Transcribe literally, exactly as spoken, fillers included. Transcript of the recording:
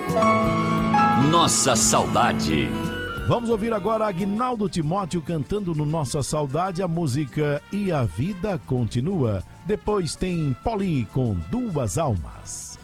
Nossa Saudade. Vamos ouvir agora Aguinaldo Timóteo cantando no Nossa Saudade a música E a Vida Continua. Depois tem Poli com Duas Almas.